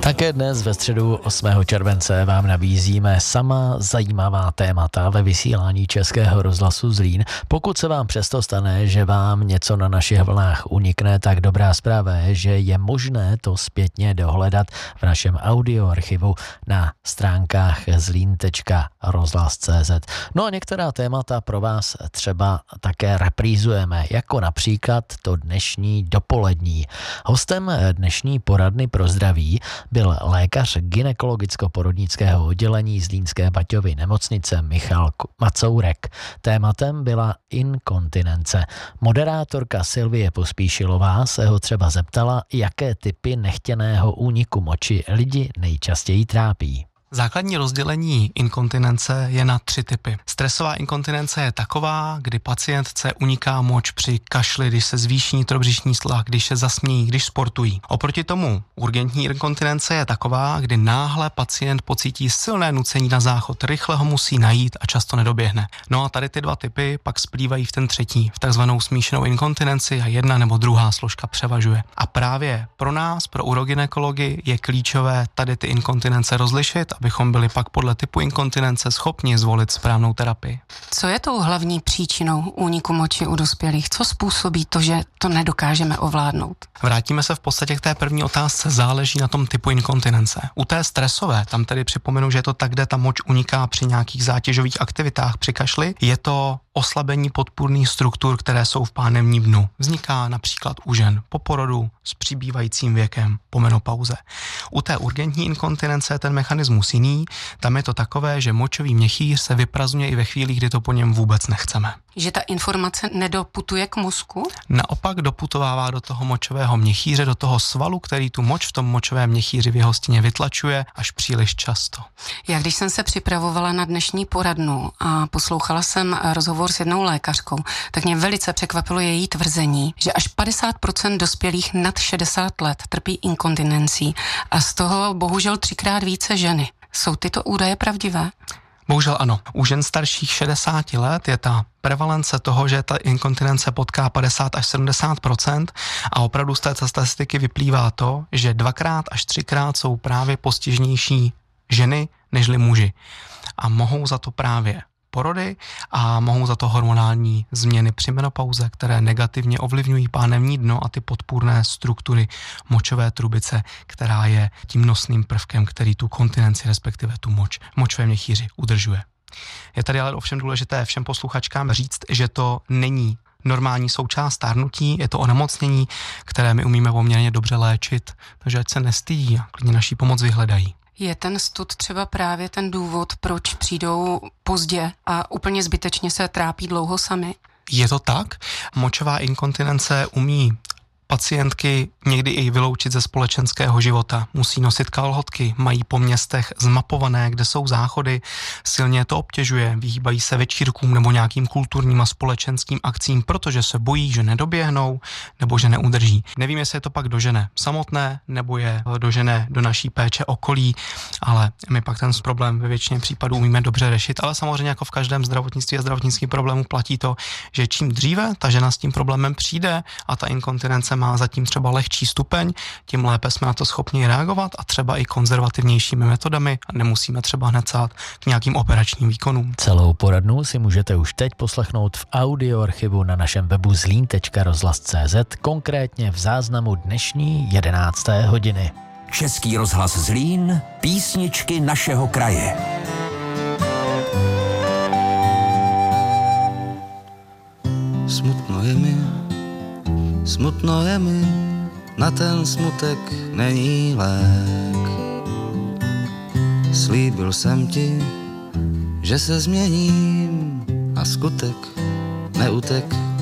Také dnes ve středu 8. července vám nabízíme sama zajímavá témata ve vysílání Českého rozhlasu Zlín. Pokud se vám přesto stane, že vám něco na našich vlnách unikne, tak dobrá zpráva je, že je možné to zpětně dohledat v našem audioarchivu na stránkách zlín.rozhlas.cz. No a některá témata pro vás třeba také reprízujeme, jako například to dnešní dopolední. Hostem dnešní poradny pro zdraví byl lékař gynekologicko-porodnického oddělení Zlínské Baťovy nemocnice Michal Macourek. Tématem byla inkontinence. Moderátorka Silvie Pospíšilová se ho třeba zeptala, jaké typy nechtěného úniku moči lidi nejčastěji trápí. Základní rozdělení inkontinence je na 3 typy. Stresová inkontinence je taková, kdy pacientce uniká moč při kašli, když se zvýší nitrobřišní tlak, když se zasmějí, když sportují. Oproti tomu urgentní inkontinence je taková, kdy náhle pacient pocítí silné nucení na záchod, rychle ho musí najít a často nedoběhne. No a tady ty 2 typy pak splývají v ten třetí, v takzvanou smíšenou inkontinenci a jedna nebo druhá složka převažuje. A právě pro nás, pro urogynekology, je klíčové tady ty inkontinence rozlišit, abychom byli pak podle typu inkontinence schopni zvolit správnou terapii. Co je tou hlavní příčinou úniku moči u dospělých? Co způsobí to, že to nedokážeme ovládnout? Vrátíme se v podstatě k té první otázce, záleží na tom typu inkontinence. U té stresové, tam tedy připomenu, že je to tak, kde ta moč uniká při nějakých zátěžových aktivitách, při kašli, je to oslabení podpůrných struktur, které jsou v pánevním dnu. Vzniká například u žen po porodu, s přibývajícím věkem, po menopauze. U té urgentní inkontinence je ten mechanismus jiný, tam je to takové, že močový měchýř se vyprazdňuje i ve chvíli, kdy to po něm vůbec nechceme. Že ta informace nedoputuje k mozku? Naopak doputovává do toho močového měchýře, do toho svalu, který tu moč v tom močovém měchýři v jeho stěně vytlačuje až příliš často. Já když jsem se připravovala na dnešní poradnu a poslouchala jsem rozhovor s jednou lékařkou, tak mě velice překvapilo její tvrzení, že až 50% dospělých nad 60 let trpí inkontinencí a z toho bohužel 3krát více ženy. Jsou tyto údaje pravdivé? Bohužel ano. U žen starších 60 let je ta prevalence toho, že ta inkontinence potká 50 až 70% a opravdu z té statistiky vyplývá to, že 2x až 3x jsou právě postižnější ženy nežli muži. A mohou za to právě porody a mohou za to hormonální změny při menopauze, které negativně ovlivňují pánevní dno a ty podpůrné struktury močové trubice, která je tím nosným prvkem, který tu kontinenci, respektive tu močové měchýři udržuje. Je tady ale ovšem důležité všem posluchačkám říct, že to není normální součást stárnutí, je to onemocnění, které my umíme poměrně dobře léčit, takže ať se nestydí a klidně naší pomoc vyhledají. Je ten stud třeba právě ten důvod, proč přijdou pozdě a úplně zbytečně se trápí dlouho sami? Je to tak. Močová inkontinence umí pacientky někdy i vyloučit ze společenského života. Musí nosit kalhotky, mají po městech zmapované, kde jsou záchody, silně to obtěžuje, vyhýbají se večírkům nebo nějakým kulturním a společenským akcím, protože se bojí, že nedoběhnou nebo že neudrží. Nevím, jestli je to pak dožené samotné nebo je dožené do naší péče okolí, ale my pak ten problém ve většině případů umíme dobře řešit, ale samozřejmě jako v každém zdravotnictví a zdravotnickém problému platí to, že čím dříve ta žena s tím problémem přijde a ta inkontinence má zatím třeba lehčí stupeň, tím lépe jsme na to schopni reagovat a třeba i konzervativnějšími metodami a nemusíme třeba hned sát k nějakým operačním výkonům. Celou poradnu si můžete už teď poslechnout v audioarchivu na našem webu zlín.rozhlas.cz, konkrétně v záznamu dnešní 11. hodiny. Český rozhlas Zlín, písničky našeho kraje. Smutno je mi, na ten smutek není lék. Slíbil jsem ti, že se změním a skutek neutek